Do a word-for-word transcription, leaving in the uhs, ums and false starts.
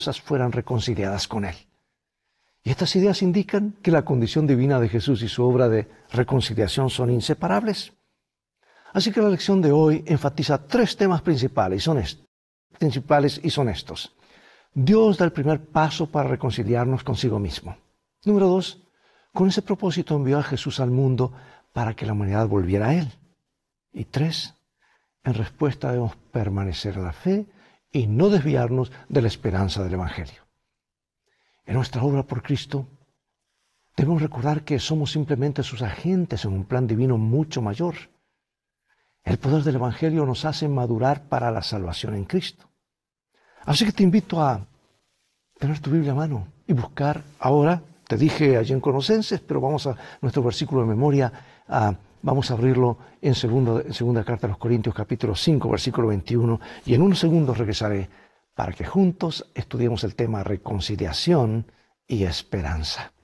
fueran reconciliadas con Él. Y estas ideas indican que la condición divina de Jesús y su obra de reconciliación son inseparables. Así que la lección de hoy enfatiza tres temas principales y son, est- principales y son estos. Dios da el primer paso para reconciliarnos consigo mismo. Número dos, con ese propósito envió a Jesús al mundo para que la humanidad volviera a Él. Y tres, en respuesta debemos permanecer en la fe y no desviarnos de la esperanza del Evangelio. En nuestra obra por Cristo, debemos recordar que somos simplemente sus agentes en un plan divino mucho mayor. El poder del Evangelio nos hace madurar para la salvación en Cristo. Así que te invito a tener tu Biblia a mano y buscar ahora, te dije allí en Colosenses, pero vamos a nuestro versículo de memoria, a, vamos a abrirlo en, segundo, en segunda carta a los Corintios capítulo cinco, versículo veintiuno, y en unos segundos regresaré para que juntos estudiemos el tema reconciliación y esperanza.